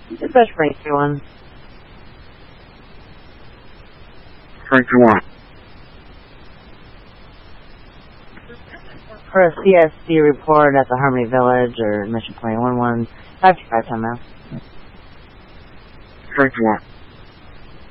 Dispatch for 821. 821. For a CSC report at the Harmony Village or Mission 21, 525 time now. 821.